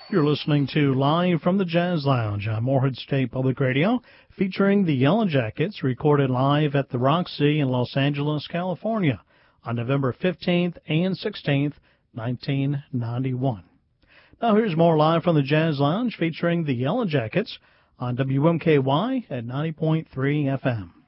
You're listening to Live from the Jazz Lounge on Morehead State Public Radio, featuring the Yellow Jackets, recorded live at the Roxy in Los Angeles, California, on November 15th and 16th, 1991. Now here's more Live from the Jazz Lounge, featuring the Yellow Jackets on WMKY at 90.3 FM.